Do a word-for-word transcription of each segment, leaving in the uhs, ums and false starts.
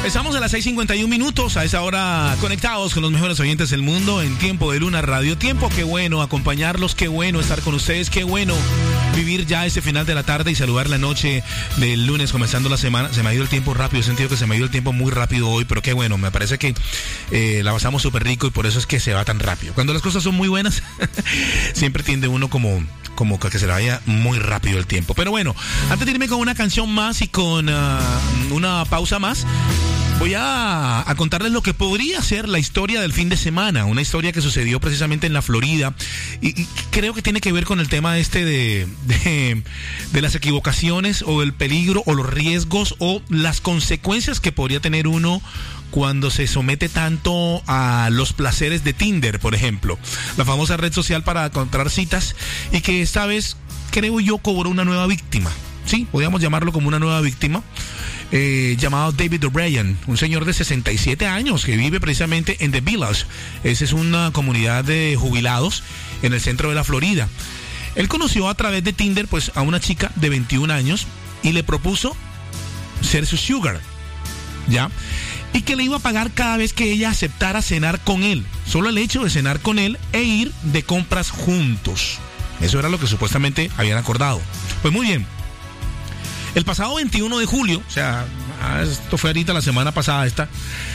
Estamos a las seis cincuenta y un minutos, a esa hora conectados con los mejores oyentes del mundo en Tiempo de Luna Radio Tiempo. Qué bueno acompañarlos, qué bueno estar con ustedes, qué bueno vivir ya ese final de la tarde y saludar la noche del lunes comenzando la semana. Se me ha ido el tiempo rápido, he sentido que se me ha ido el tiempo muy rápido hoy, pero qué bueno, me parece que eh, la pasamos súper rico y por eso es que se va tan rápido. Cuando las cosas son muy buenas, siempre tiende uno como... como que se le vaya muy rápido el tiempo. Pero bueno, antes de irme con una canción más y con uh, una pausa más, voy a, a contarles lo que podría ser la historia del fin de semana. Una historia que sucedió precisamente en la Florida y, y creo que tiene que ver con el tema este de, de, de las equivocaciones o el peligro o los riesgos o las consecuencias que podría tener uno cuando se somete tanto a los placeres de Tinder, por ejemplo, la famosa red social para encontrar citas, y que esta vez, creo yo, cobró una nueva víctima. Sí, podríamos llamarlo como una nueva víctima, eh, llamado David O'Brien, un señor de sesenta y siete años que vive precisamente en The Village. Esa es una comunidad de jubilados en el centro de la Florida. Él conoció a través de Tinder pues a una chica de veintiún años y le propuso ser su sugar, ¿ya? Y que le iba a pagar cada vez que ella aceptara cenar con él. Solo el hecho de cenar con él e ir de compras juntos. Eso era lo que supuestamente habían acordado. Pues muy bien. El pasado veintiuno de julio, o sea, esto fue ahorita la semana pasada esta,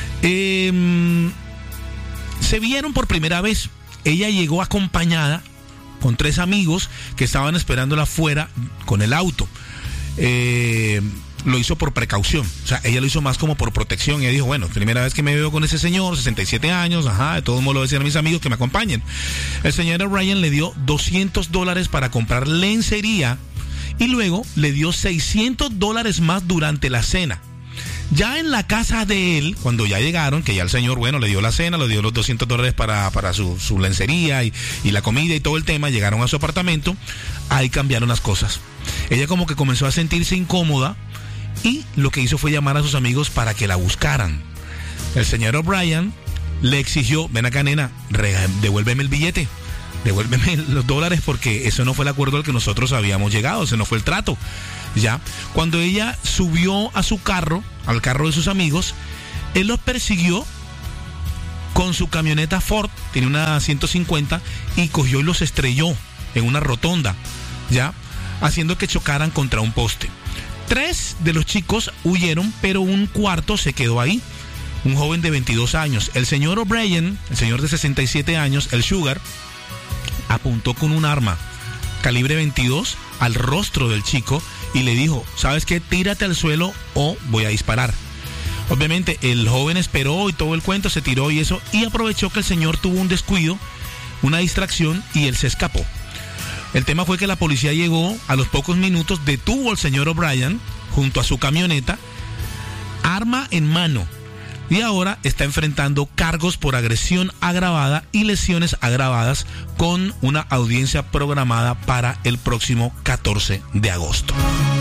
eh, se vieron por primera vez. Ella llegó acompañada con tres amigos que estaban esperándola afuera con el auto. Eh... Lo hizo por precaución, o sea, ella lo hizo más como por protección. Ella dijo, bueno, primera vez que me veo con ese señor, sesenta y siete años, ajá, de todos modos lo decían a mis amigos que me acompañen. El señor Ryan le dio doscientos dólares para comprar lencería y luego le dio seiscientos dólares más durante la cena. Ya en la casa de él, cuando ya llegaron, que ya el señor, bueno, le dio la cena, le dio los doscientos dólares para, para su, su lencería y, y la comida y todo el tema, llegaron a su apartamento, ahí cambiaron las cosas. Ella como que comenzó a sentirse incómoda, y lo que hizo fue llamar a sus amigos para que la buscaran. El señor O'Brien le exigió, ven acá nena, devuélveme el billete, devuélveme los dólares, porque eso no fue el acuerdo al que nosotros habíamos llegado, ese no fue el trato. Ya, cuando ella subió a su carro, al carro de sus amigos, él los persiguió con su camioneta Ford, tiene una ciento cincuenta, y cogió y los estrelló en una rotonda, ya, haciendo que chocaran contra un poste. Tres de los chicos huyeron, pero un cuarto se quedó ahí, un joven de veintidós años. El señor O'Brien, el señor de sesenta y siete años, el Sugar, apuntó con un arma calibre veintidós al rostro del chico y le dijo, ¿sabes qué? Tírate al suelo o voy a disparar. Obviamente el joven esperó y todo el cuento, se tiró y eso, y aprovechó que el señor tuvo un descuido, una distracción, y él se escapó. El tema fue que la policía llegó a los pocos minutos, detuvo al señor O'Brien junto a su camioneta, arma en mano, y ahora está enfrentando cargos por agresión agravada y lesiones agravadas con una audiencia programada para el próximo catorce de agosto.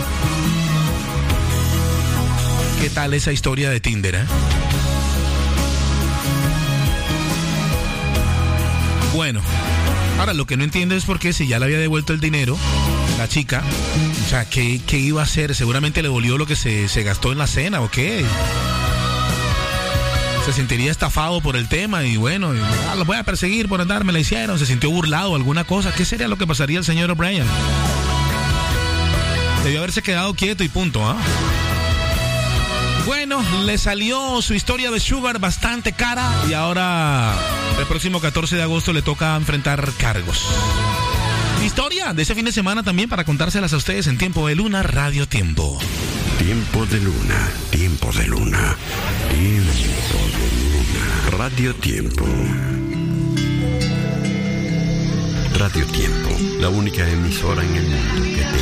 ¿Qué tal esa historia de Tinder, eh? Bueno, ahora lo que no entiendo es por qué, si ya le había devuelto el dinero la chica, o sea, ¿qué, qué iba a hacer? Seguramente le volvió lo que se, se gastó en la cena, ¿o qué? Se sentiría estafado por el tema y bueno, y, ah, lo voy a perseguir por andar, me la hicieron, se sintió burlado, alguna cosa. ¿Qué sería lo que pasaría al señor O'Brien? Debió haberse quedado quieto y punto, ¿ah? Bueno, le salió su historia de Sugar bastante cara y ahora el próximo catorce de agosto le toca enfrentar cargos. Historia de ese fin de semana también para contárselas a ustedes en Tiempo de Luna Radio Tiempo. Tiempo de Luna, Tiempo de Luna, Tiempo de Luna Radio Tiempo. Radio Tiempo, la única emisora en el mundo que te